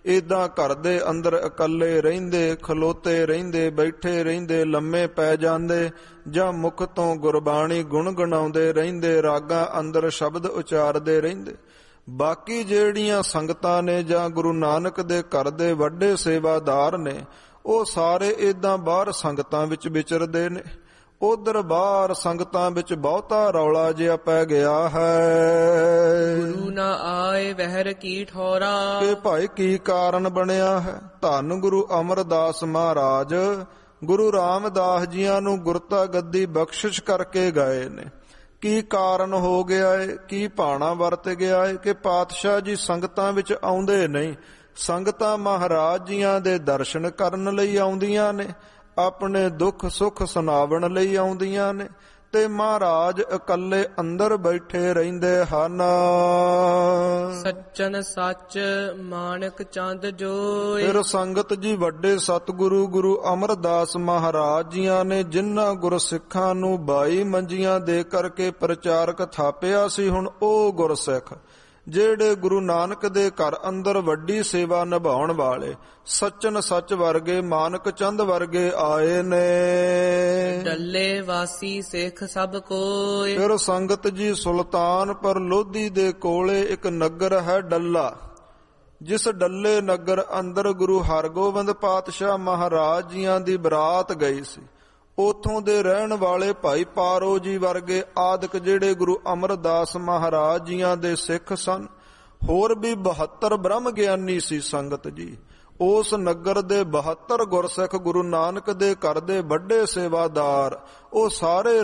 ਏਦਾਂ ਘਰ ਦੇ ਅੰਦਰ ਇਕੱਲੇ ਰਹਿੰਦੇ, ਖਲੋਤੇ ਰਹਿੰਦੇ, ਬੈਠੇ ਰਹਿੰਦੇ, ਲੰਮੇ ਪੈ ਜਾਂਦੇ, ਜਾਂ ਮੁਖ ਤੋਂ ਗੁਰਬਾਣੀ ਗੁਣਗੁਣਾਉਂਦੇ ਰਹਿੰਦੇ, ਰਾਗਾਂ ਅੰਦਰ ਸ਼ਬਦ ਉਚਾਰਦੇ ਰਹਿੰਦੇ। ਬਾਕੀ ਜਿਹੜੀਆਂ ਸੰਗਤਾਂ ਨੇ ਜਾਂ ਗੁਰੂ ਨਾਨਕ ਦੇ ਘਰ ਦੇ ਵੱਡੇ ਸੇਵਾਦਾਰ ਨੇ, ਉਹ ਸਾਰੇ ਏਦਾਂ ਬਾਹਰ ਸੰਗਤਾਂ ਵਿੱਚ ਵਿਚਰਦੇ ਨੇ। ਉਧਰ ਬਾਹਰ ਸੰਗਤਾਂ ਵਿੱਚ ਬਹੁਤਾ ਰੌਲਾ ਜਿਹਾ ਪੈ ਗਿਆ ਹੈ। ਗੁਰੂ ਨਾ ਆਏ ਵਹਿਰ ਕੀ ਠੌਰਾ, ਕਿ ਭਾਈ ਕੀ ਕਾਰਨ ਬਣਿਆ ਹੈ। ਧੰਨ ਗੁਰੂ ਅਮਰਦਾਸ ਮਹਾਰਾਜ ਗੁਰੂ ਰਾਮਦਾਸ ਜੀਆਂ ਨੂੰ ਗੁਰਤਾ ਗੱਦੀ ਬਖਸ਼ਿਸ਼ ਕਰਕੇ ਗਏ ਨੇ। ਕੀ ਕਾਰਨ ਹੋ ਗਿਆ ਏ, ਕੀ ਭਾਣਾ ਵਰਤ ਗਿਆ ਏ ਕਿ ਪਾਤਸ਼ਾਹ ਜੀ ਸੰਗਤਾਂ ਵਿੱਚ ਆਉਂਦੇ ਨਹੀਂ। ਸੰਗਤਾਂ ਮਹਾਰਾਜ ਜੀਆਂ ਦੇ ਦਰਸ਼ਨ ਕਰਨ ਲਈ ਆਉਂਦੀਆਂ ਨੇ, ਆਪਣੇ ਦੁੱਖ ਸੁੱਖ ਸੁਣਾਵਣ ਲਈ ਆਉਂਦੀਆਂ ਨੇ, ਤੇ ਮਹਾਰਾਜ ਇਕੱਲੇ ਅੰਦਰ ਬੈਠੇ ਰਹਿੰਦੇ ਹਨ। ਸੱਚਨ ਸੱਚ ਮਾਨਕ ਚੰਦ ਜੋਏ। ਫਿਰ ਸੰਗਤ ਜੀ ਵੱਡੇ ਸਤਿਗੁਰੂ ਗੁਰੂ ਅਮਰਦਾਸ ਮਹਾਰਾਜ ਜੀਆਂ ਨੇ, ਜਿਨ੍ਹਾਂ ਗੁਰਸਿੱਖਾਂ ਨੂੰ 22 ਮੰਜੀਆਂ ਦੇ ਕਰਕੇ ਪ੍ਰਚਾਰਕ ਥਾਪਿਆ ਸੀ, ਹੁਣ ਉਹ ਗੁਰਸਿੱਖ ਜਿਹੜੇ ਗੁਰੂ ਨਾਨਕ ਦੇ ਘਰ ਅੰਦਰ ਵੱਡੀ ਸੇਵਾ ਨਿਭਾਉਣ ਵਾਲੇ ਸੱਚਨ ਸੱਚ ਵਰਗੇ, ਮਾਨਕ ਚੰਦ ਵਰਗੇ ਆਏ ਨੇ। ਡੱਲੇ ਵਾਸੀ ਸਿੱਖ ਸਭ ਕੋਏ। ਫਿਰ ਸੰਗਤ ਜੀ ਸੁਲਤਾਨਪੁਰ ਲੋਧੀ ਦੇ ਕੋਲੇ ਇੱਕ ਨਗਰ ਹੈ ਡੱਲਾ, ਜਿਸ ਡੱਲੇ ਨਗਰ ਅੰਦਰ ਗੁਰੂ ਹਰਗੋਬਿੰਦ ਪਾਤਸ਼ਾਹ ਮਹਾਰਾਜ ਜੀਆਂ ਦੀ ਬਰਾਤ ਗਈ ਸੀ। ਉਥੋਂ ਦੇ ਰਹਿਣ ਵਾਲੇ ਭਾਈ ਪਾਰੋ ਜੀ ਵਰਗੇ ਆਦਿਕ ਜਿਹੜੇ ਗੁਰੂ ਅਮਰਦਾਸ ਮਹਾਰਾਜ ਜੀਆਂ ਦੇ ਸਿੱਖ ਸਨ। ਹੋਰ ਵੀ 72 ਬ੍ਰਹਮ ਗਿਆਨੀ ਸੀ ਸੰਗਤ ਜੀ। ਉਸ ਨਗਰ ਦੇ 72 ਗੁਰਸਿੱਖ ਗੁਰੂ ਨਾਨਕ ਦੇ ਘਰ ਦੇ ਵੱਡੇ ਸੇਵਾਦਾਰ, ਉਹ ਸਾਰੇ